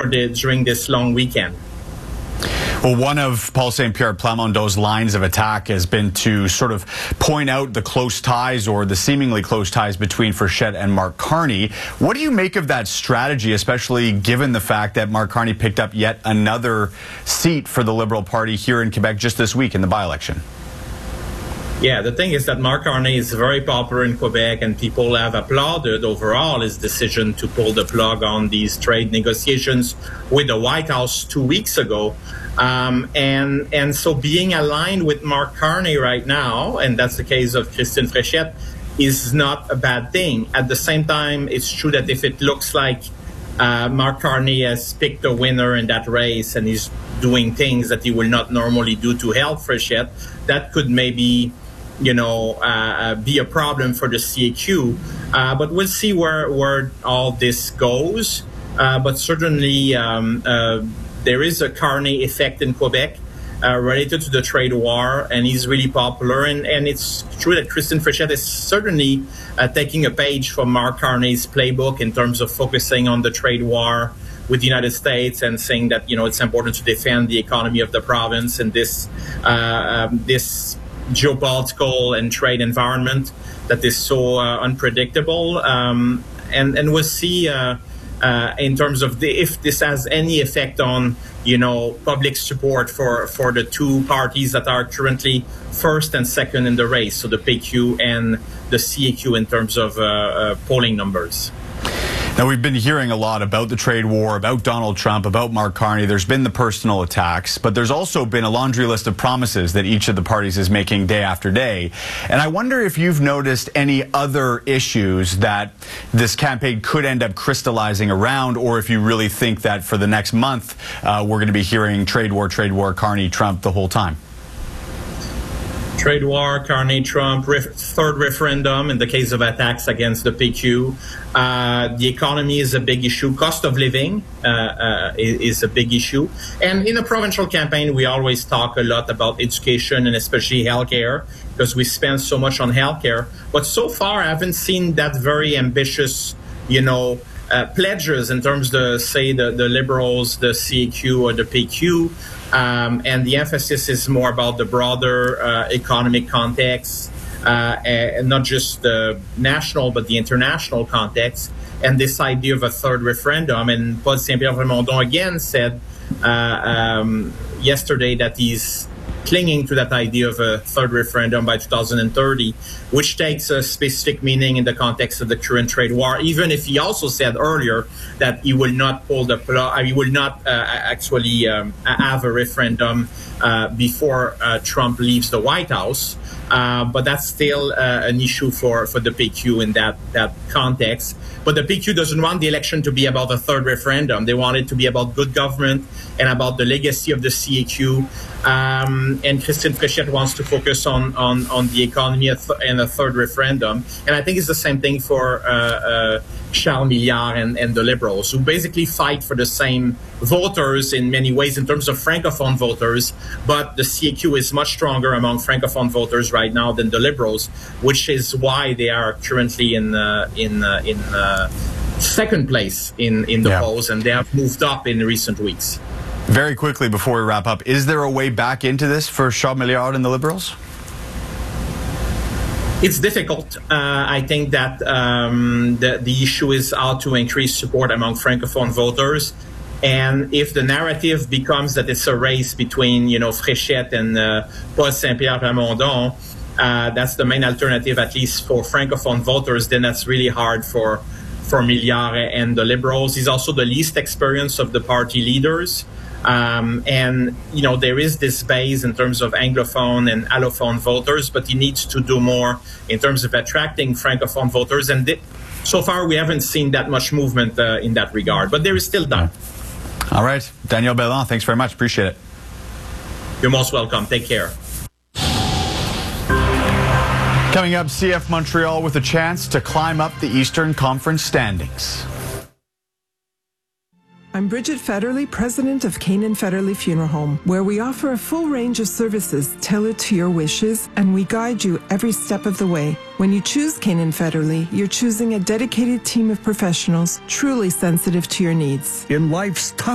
during this long weekend. Well, one of Paul Saint-Pierre Plamondon's lines of attack has been to sort of point out the close ties or the seemingly close ties between Frechette and Mark Carney. What do you make of that strategy, especially given the fact that Mark Carney picked up yet another seat for the Liberal Party here in Quebec just this week in the by-election? Yeah, the thing is that Mark Carney is very popular in Quebec, and people have applauded overall his decision to pull the plug on these trade negotiations with the White House 2 weeks ago. And so being aligned with Mark Carney right now, and that's the case of Christine Frechette, is not a bad thing. At the same time, it's true that if it looks like Mark Carney has picked a winner in that race and he's doing things that he will not normally do to help Frechette, that could maybe be a problem for the CAQ. But we'll see where all this goes. But certainly there is a Carney effect in Quebec related to the trade war, and he's really popular. And it's true that Christine Frechette is certainly taking a page from Mark Carney's playbook in terms of focusing on the trade war with the United States and saying that, it's important to defend the economy of the province in this geopolitical and trade environment that is so unpredictable. And we'll see in terms of if this has any effect on, public support for the two parties that are currently first and second in the race, so the PQ and the CAQ in terms of polling numbers. Now, we've been hearing a lot about the trade war, about Donald Trump, about Mark Carney. There's been the personal attacks, but there's also been a laundry list of promises that each of the parties is making day after day. And I wonder if you've noticed any other issues that this campaign could end up crystallizing around, or if you really think that for the next month, we're going to be hearing trade war, Carney, Trump the whole time. Trade war, Carney, Trump, third referendum in the case of attacks against the PQ. The economy is a big issue. Cost of living is a big issue. And in a provincial campaign, we always talk a lot about education and especially healthcare, because we spend so much on healthcare. But so far, I haven't seen that very ambitious, pledges in terms of, say, the Liberals, the CAQ, or the PQ. And the emphasis is more about the broader economic context, and not just the national, but the international context, and this idea of a third referendum. And Paul Saint-Pierre Plamondon again said yesterday that he's clinging to that idea of a third referendum by 2030, which takes a specific meaning in the context of the current trade war, even if he also said earlier that he will not pull the plug, he will not actually have a referendum before Trump leaves the White House. But that's still an issue for the PQ in that context. But the PQ doesn't want the election to be about a third referendum. They want it to be about good government and about the legacy of the CAQ. And Christine Frechette wants to focus on the economy and a third referendum. And I think it's the same thing for Charles Milliard and the Liberals, who basically fight for the same voters in many ways in terms of Francophone voters. But the CAQ is much stronger among Francophone voters right now than the Liberals, which is why they are currently in second place in the polls, and they have moved up in recent weeks. Very quickly before we wrap up, is there a way back into this for Charles Milliard and the Liberals? It's difficult. I think that the issue is how to increase support among Francophone voters. And if the narrative becomes that it's a race between, Frechette and Paul Saint-Pierre Plamondon, that's the main alternative, at least for Francophone voters, then that's really hard for Milliard and the Liberals. He's also the least experienced of the party leaders. And, there is this base in terms of Anglophone and Allophone voters, but he needs to do more in terms of attracting Francophone voters. And so far, we haven't seen that much movement in that regard, but there is still that. All right. Daniel Bélan, thanks very much. Appreciate it. You're most welcome. Take care. Coming up, CF Montreal with a chance to climb up the Eastern Conference standings. I'm Bridget Federley, president of Canaan Federley Funeral Home, where we offer a full range of services tailored to your wishes, and we guide you every step of the way. When you choose Canaan Federley, you're choosing a dedicated team of professionals truly sensitive to your needs. In life's tough